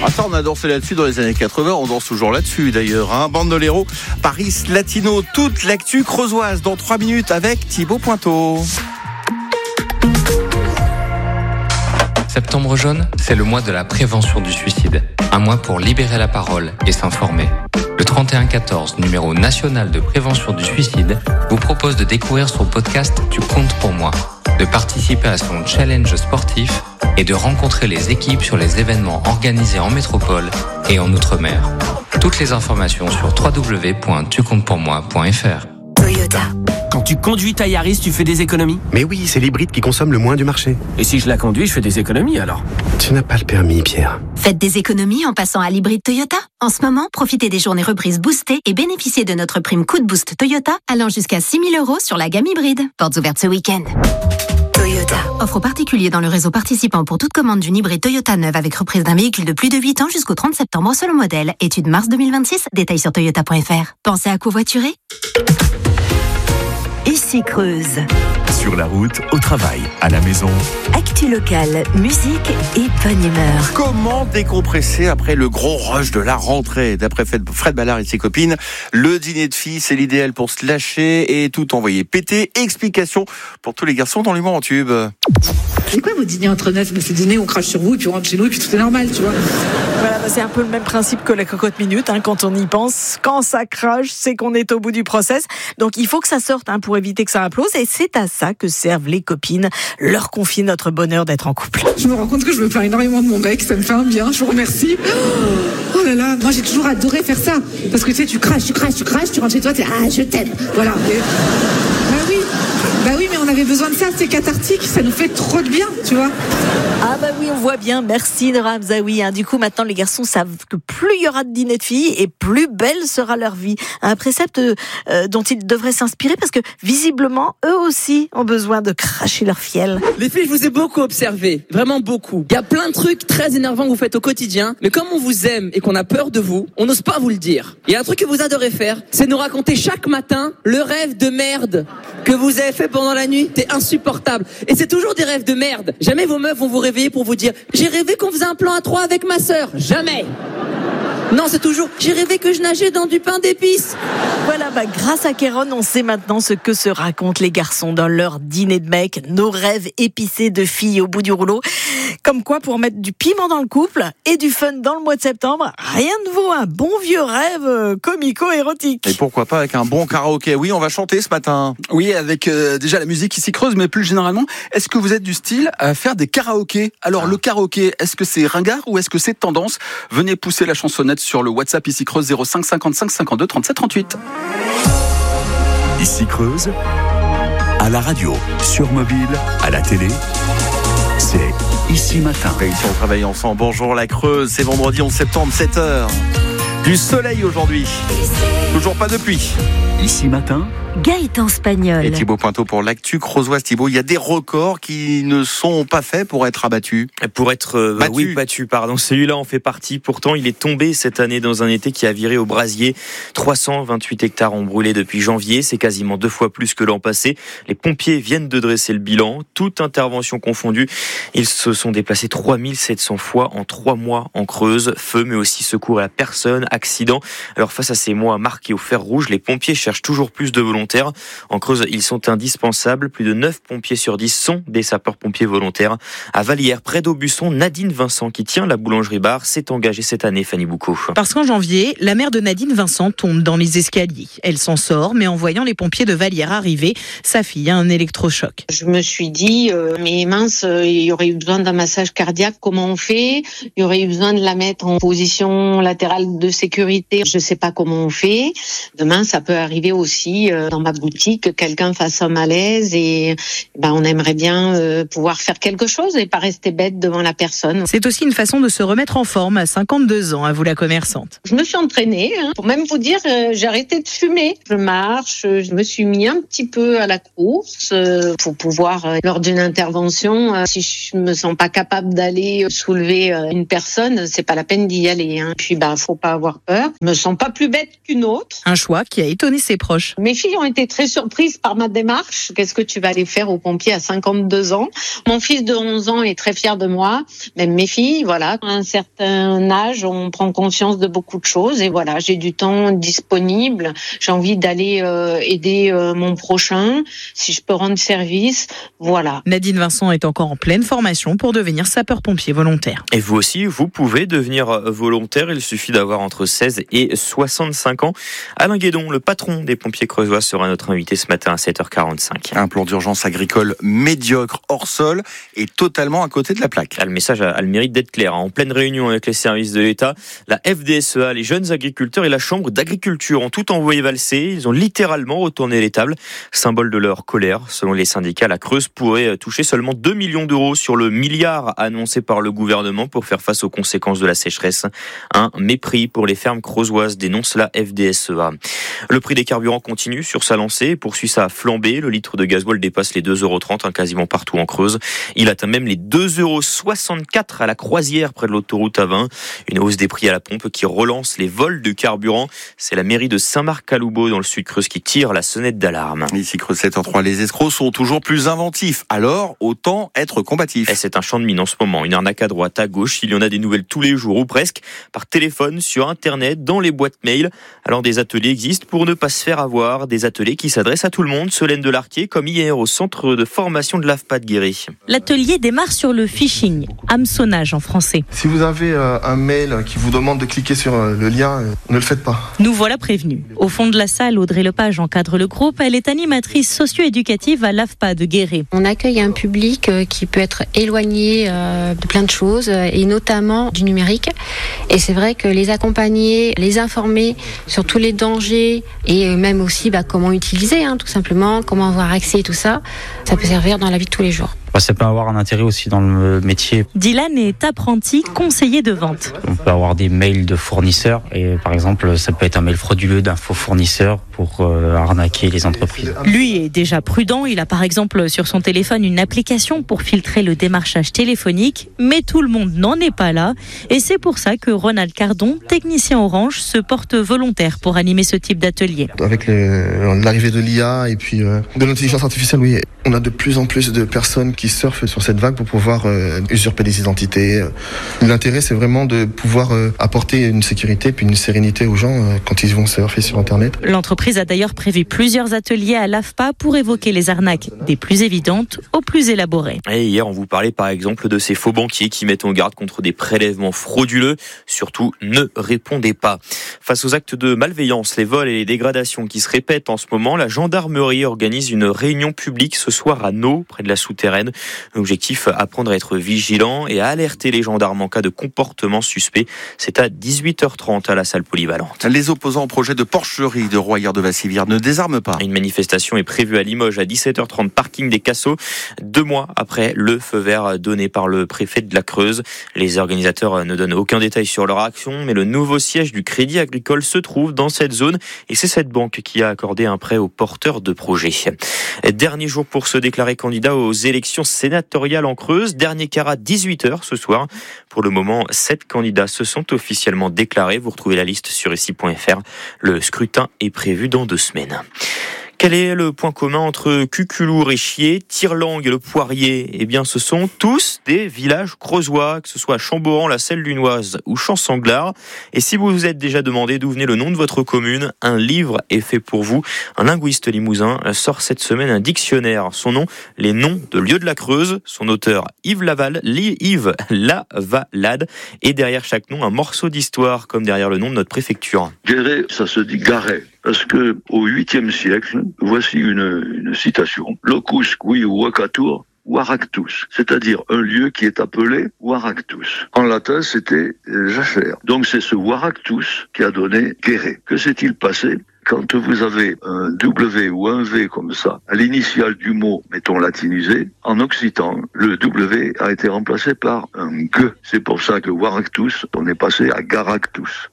Ah ça, on a dansé là-dessus dans les années 80, on danse toujours là-dessus d'ailleurs. Bandolero, Paris Latino, toute l'actu creusoise dans 3 minutes avec Thibaut Pointeau. Septembre jaune, c'est le mois de la prévention du suicide. Un mois pour libérer la parole et s'informer. Le 3114, numéro national de prévention du suicide, vous propose de découvrir son podcast Tu comptes pour moi, de participer à son challenge sportif et de rencontrer les équipes sur les événements organisés en métropole et en Outre-mer. Toutes les informations sur www.tucomptespourmoi.fr. Toyota. Quand tu conduis ta Yaris, tu fais des économies ? Mais oui, c'est l'hybride qui consomme le moins du marché. Et si je la conduis, je fais des économies alors ? Tu n'as pas le permis, Pierre. Faites des économies en passant à l'hybride Toyota. En ce moment, profitez des journées reprises boostées et bénéficiez de notre prime coup de boost Toyota allant jusqu'à 6 000 € sur la gamme hybride. Portes ouvertes ce week-end. Toyota. Offre aux particuliers dans le réseau participant pour toute commande d'une hybride Toyota neuve avec reprise d'un véhicule de plus de 8 ans jusqu'au 30 septembre selon modèle. Étude mars 2026. Détails sur toyota.fr. Pensez à covoiturer ? Ici Creuse. Sur la route, au travail, à la maison. Actu locale, musique et bonne humeur. Comment décompresser après le gros rush de la rentrée ? D'après Fred Ballard et ses copines, le dîner de filles, c'est l'idéal pour se lâcher et tout envoyer péter. Explication pour tous les garçons dans l'humour en tube. C'est quoi vos dîners entre neufs ? C'est dîner, on crache sur vous et puis on rentre chez nous et puis tout est normal, tu vois. Voilà, c'est un peu le même principe que la cocotte minute, quand on y pense. Quand ça crache, c'est qu'on est au bout du process. Donc il faut que ça sorte pour éviter que ça implose. Et c'est à ça que servent les copines. Leur confier notre bonheur d'être en couple. Je me rends compte que je me plains énormément de mon mec, ça me fait un bien, je vous remercie. Oh là là, moi j'ai toujours adoré faire ça. Parce que tu sais, tu craches, tu rentres chez toi, tu dis ah je t'aime. Voilà. Bah oui, mais on avait besoin de ça, c'est cathartique, ça nous fait trop de bien, tu vois. Ah bah oui, on voit bien, merci Nora Hamzaoui. Du coup, maintenant, les garçons savent que plus il y aura de dîners de filles et plus belle sera leur vie. Un précepte dont ils devraient s'inspirer parce que, visiblement, eux aussi ont besoin de cracher leur fiel. Les filles, je vous ai beaucoup observé, vraiment beaucoup. Il y a plein de trucs très énervants que vous faites au quotidien, mais comme on vous aime et qu'on a peur de vous, on n'ose pas vous le dire. Il y a un truc que vous adorez faire, c'est nous raconter chaque matin le rêve de merde que vous avez fait pendant la nuit. C'est insupportable. Et c'est toujours des rêves de merde. Jamais vos meufs vont vous réveiller pour vous dire « J'ai rêvé qu'on faisait un plan à 3 avec ma sœur ». Jamais. Non, c'est toujours « J'ai rêvé que je nageais dans du pain d'épices ». Voilà, grâce à Kéron, on sait maintenant ce que se racontent les garçons dans leur dîner de mecs, nos rêves épicés de filles au bout du rouleau. Comme quoi, pour mettre du piment dans le couple et du fun dans le mois de septembre, rien ne vaut un bon vieux rêve comico-érotique. Et pourquoi pas avec un bon karaoké ? Oui, on va chanter ce matin. Oui, avec déjà la musique ici creuse, mais plus généralement, est-ce que vous êtes du style à faire des karaokés ? Alors le karaoké, est-ce que c'est ringard ou est-ce que c'est tendance ? Venez pousser la chansonnette sur le WhatsApp ici creuse 05 55 52 37 38. Ici Creuse, à la radio, sur mobile, à la télé, c'est Ici Matin. Et ici on travaille ensemble. Bonjour la Creuse, c'est vendredi 11 septembre, 7h. Du soleil aujourd'hui. Toujours pas de pluie. Ici Matin. Gaëtan Spagnol. Et Thibaut Pointeau pour l'actu creusoise. Thibaut, il y a des records qui ne sont pas faits pour être abattus. Pour être battu, pardon. Celui-là en fait partie. Pourtant, il est tombé cette année dans un été qui a viré au brasier. 328 hectares ont brûlé depuis janvier. C'est quasiment 2 fois plus que l'an passé. Les pompiers viennent de dresser le bilan. Toute intervention confondue. Ils se sont déplacés 3700 fois en 3 mois en Creuse. Feu, mais aussi secours à la personne, accident. Alors face à ces mois marqués au fer rouge, les pompiers cherchent toujours plus de volontaires. En Creuse, ils sont indispensables. Plus de 9 pompiers sur 10 sont des sapeurs-pompiers volontaires. À Vallières, près d'Aubusson, Nadine Vincent, qui tient la boulangerie bar, s'est engagée cette année, Fanny Boucaud. Parce qu'en janvier, la mère de Nadine Vincent tombe dans les escaliers. Elle s'en sort, mais en voyant les pompiers de Vallières arriver, sa fille a un électrochoc. Je me suis dit, mais mince, il y aurait eu besoin d'un massage cardiaque, comment on fait ? Il y aurait eu besoin de la mettre en position latérale de sécurité. Je ne sais pas comment on fait. Demain, ça peut arriver aussi dans ma boutique que quelqu'un fasse un malaise et on aimerait bien pouvoir faire quelque chose et pas rester bête devant la personne. C'est aussi une façon de se remettre en forme à 52 ans, avoue la commerçante. Je me suis entraînée, pour même vous dire, j'ai arrêté de fumer. Je marche, je me suis mis un petit peu à la course pour pouvoir, lors d'une intervention, si je me sens pas capable d'aller soulever une personne, c'est pas la peine d'y aller. Puis faut pas avoir avoir peur. Je me sens pas plus bête qu'une autre. Un choix qui a étonné ses proches. Mes filles ont été très surprises par ma démarche. Qu'est-ce que tu vas aller faire aux pompiers à 52 ans? Mon fils de 11 ans est très fier de moi. Même mes filles, voilà. À un certain âge, on prend conscience de beaucoup de choses. Et voilà, j'ai du temps disponible. J'ai envie d'aller aider mon prochain. Si je peux rendre service, voilà. Nadine Vincent est encore en pleine formation pour devenir sapeur-pompier volontaire. Et vous aussi, vous pouvez devenir volontaire. Il suffit d'avoir entre 16 et 65 ans. Alain Guédon, le patron des pompiers creusois, sera notre invité ce matin à 7h45. Un plan d'urgence agricole médiocre hors sol et totalement à côté de la plaque. Le message a le mérite d'être clair. En pleine réunion avec les services de l'État, la FDSEA, les jeunes agriculteurs et la Chambre d'agriculture ont tout envoyé valser. Ils ont littéralement retourné les tables. Symbole de leur colère. Selon les syndicats, la Creuse pourrait toucher seulement 2 millions d'euros sur le milliard annoncé par le gouvernement pour faire face aux conséquences de la sécheresse. Un mépris pour les fermes creusoises, dénonce la FDSEA. Le prix des carburants continue sur sa lancée et poursuit sa flambée. Le litre de gasoil dépasse les 2,30 €, quasiment partout en Creuse. Il atteint même les 2,64 € à la Croisière, près de l'autoroute A20. Une hausse des prix à la pompe qui relance les vols de carburant. C'est la mairie de Saint-Marc-à-Loubeau, dans le sud Creuse, qui tire la sonnette d'alarme. Ici Creuse 7h03, les escrocs sont toujours plus inventifs. Alors, autant être combatifs. Et c'est un champ de mine en ce moment. Une arnaque à droite, à gauche. Il y en a des nouvelles tous les jours, ou presque, par téléphone, sur Internet, dans les boîtes mail. Alors, des ateliers existent pour ne pas se faire avoir. Des ateliers qui s'adressent à tout le monde. Solène Delarquier, comme hier, au centre de formation de l'AFPA de Guéret. L'atelier démarre sur le phishing, hameçonnage en français. Si vous avez un mail qui vous demande de cliquer sur le lien, ne le faites pas. Nous voilà prévenus. Au fond de la salle, Audrey Lepage encadre le groupe. Elle est animatrice socio-éducative à l'AFPA de Guéret. On accueille un public qui peut être éloigné de plein de choses, et notamment du numérique. Et c'est vrai que les accompagner, les informer sur tous les dangers et même aussi comment utiliser, tout simplement, comment avoir accès et tout ça, ça peut servir dans la vie de tous les jours. Ça peut avoir un intérêt aussi dans le métier. Dylan est apprenti conseiller de vente. On peut avoir des mails de fournisseurs et par exemple ça peut être un mail frauduleux d'un faux fournisseur pour arnaquer les entreprises. Lui est déjà prudent, il a par exemple sur son téléphone une application pour filtrer le démarchage téléphonique, mais tout le monde n'en est pas là et c'est pour ça que Ronald Cardon, technicien Orange, se porte volontaire pour animer ce type d'atelier. Avec l'arrivée de l'IA et puis de l'intelligence artificielle, oui, on a de plus en plus de personnes qui surfent sur cette vague pour pouvoir usurper des identités. L'intérêt, c'est vraiment de pouvoir apporter une sécurité puis une sérénité aux gens quand ils vont surfer sur Internet. L'entreprise a d'ailleurs prévu plusieurs ateliers à l'AFPA pour évoquer les arnaques des plus évidentes aux plus élaborées. Et hier, on vous parlait par exemple de ces faux banquiers qui mettent en garde contre des prélèvements frauduleux. Surtout, ne répondez pas. Face aux actes de malveillance, les vols et les dégradations qui se répètent en ce moment, la gendarmerie organise une réunion publique ce soir à Nau, près de la Souterraine. L'objectif, apprendre à être vigilant et à alerter les gendarmes en cas de comportement suspect. C'est à 18h30 à la salle polyvalente. Les opposants au projet de porcherie de Royère-de-Vassivière ne désarment pas. Une manifestation est prévue à Limoges à 17h30, parking des Cassots, 2 mois après le feu vert donné par le préfet de la Creuse. Les organisateurs ne donnent aucun détail sur leur action, mais le nouveau siège du Crédit Agricole se trouve dans cette zone et c'est cette banque qui a accordé un prêt aux porteurs de projets. Dernier jour pour se déclarer candidat aux élections sénatoriales en Creuse. Dernier quart à 18h ce soir. Pour le moment, 7 candidats se sont officiellement déclarés. Vous retrouvez la liste sur ici.fr. Le scrutin est prévu dans 2 semaines. Quel est le point commun entre Cuculou, Réchier, Tirlangue et le Poirier ? Eh bien, ce sont tous des villages creusois, que ce soit à Chamboran, la Selle-Lunoise ou Champ-Sanglard. Et si vous vous êtes déjà demandé d'où venait le nom de votre commune, un livre est fait pour vous. Un linguiste limousin sort cette semaine un dictionnaire. Son nom, les noms de lieux de la Creuse. Son auteur, Yves Lavalade. Et derrière chaque nom, un morceau d'histoire, comme derrière le nom de notre préfecture. Guéret, ça se dit Garet. Parce que au 8e siècle, voici une citation. Locus qui vacatur Waractus, c'est-à-dire un lieu qui est appelé Waractus. En latin, c'était jachère. Donc c'est ce Waractus qui a donné Guéret. Que s'est-il passé ? Quand vous avez un W ou un V comme ça, à l'initiale du mot, mettons latinisé, en occitan, le W a été remplacé par un G. C'est pour ça que Waractus, on est passé à Garactus.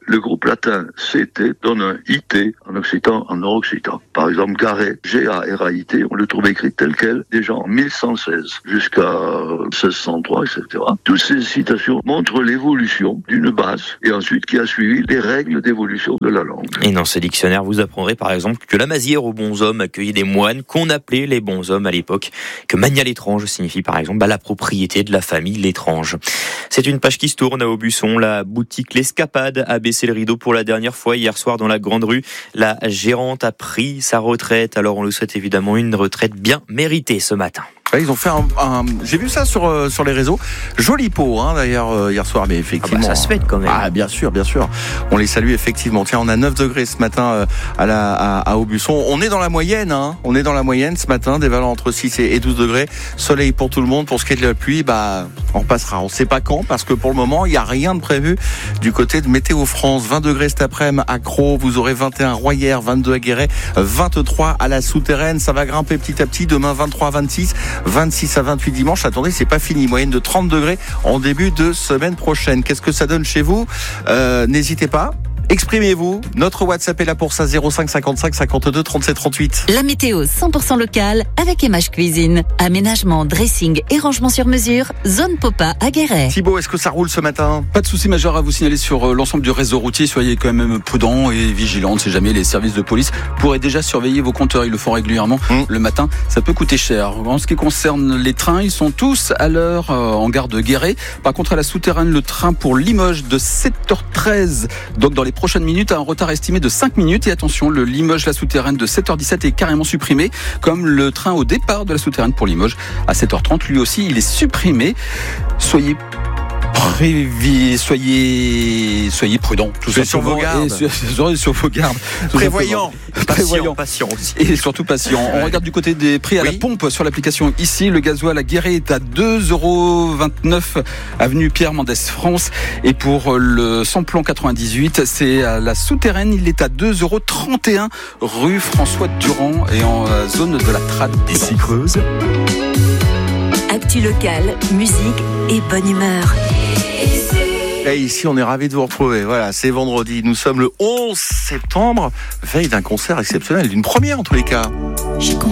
le groupe latin CT donne un IT en occitan, en nord-occitan. Par exemple, Garay, G-A-R-A-I-T, on le trouve écrit tel quel, déjà en 1116 jusqu'à 1603, etc. Toutes ces citations montrent l'évolution d'une base et ensuite qui a suivi les règles d'évolution de la langue. Et dans ce dictionnaire, vous apprendrez par exemple que la Mazière aux bonshommes accueillait des moines qu'on appelait les bonshommes à l'époque, que Magna l'étrange signifie par exemple la propriété de la famille l'étrange. C'est une page qui se tourne à Aubusson. La boutique L'Escapade a baissé le rideau pour la dernière fois hier soir dans la Grande Rue. La gérante a pris sa retraite, alors on lui souhaite évidemment une retraite bien méritée ce matin. Ils ont fait j'ai vu ça sur les réseaux. Jolie peau, d'ailleurs, hier soir, mais effectivement. Ça se fait quand même. Ah, bien sûr. On les salue effectivement. Tiens, on a 9 degrés ce matin à Aubusson. On est dans la moyenne, On est dans la moyenne ce matin, des valeurs entre 6 et 12 degrés. Soleil pour tout le monde. Pour ce qui est de la pluie, on passera. On sait pas quand, parce que pour le moment, il n'y a rien de prévu du côté de Météo France. 20 degrés cet après-midi à Crau. Vous aurez 21 à Royères, 22 à Guéret, 23 à la Souterraine. Ça va grimper petit à petit. Demain, 23 à 26. 26 à 28 dimanche. Attendez, c'est pas fini. Moyenne de 30 degrés en début de semaine prochaine. Qu'est-ce que ça donne chez vous ? N'hésitez pas. Exprimez-vous. Notre WhatsApp est là pour ça, 05 55 52 37 38. La météo 100% locale avec MH Cuisine. Aménagement, dressing et rangement sur mesure. Zone Popa à Guéret. Thibaut, est-ce que ça roule ce matin ? Pas de souci majeur à vous signaler sur l'ensemble du réseau routier. Soyez quand même prudents et vigilants. On ne sait jamais, les services de police pourraient déjà surveiller vos compteurs. Ils le font régulièrement le matin. Ça peut coûter cher. En ce qui concerne les trains, ils sont tous à l'heure en gare de Guéret. Par contre, à la Souterraine, le train pour Limoges de 7h13, donc dans les prochaines minutes, a un retard estimé de 5 minutes. Et attention, le Limoges-La Souterraine de 7h17 est carrément supprimé, comme le train au départ de la Souterraine pour Limoges à 7h30. Lui aussi, il est supprimé. Soyez prudents. Soyez sur vos gardes. Sur vos gardes. Prévoyant. Patient aussi. Et surtout patient. On regarde du côté des prix à la pompe sur l'application ici. Le gasoil à Guéret est à 2,29 € avenue Pierre Mendès France. Et pour le samplon 98, c'est à la Souterraine. Il est à 2,31 € rue François Durand et en zone de la Trade. Ici Creuse. Actu locale, musique et bonne humeur. Et ici, on est ravis de vous retrouver. Voilà, c'est vendredi. Nous sommes le 11 septembre, veille d'un concert exceptionnel, d'une première en tous les cas. J'ai compris.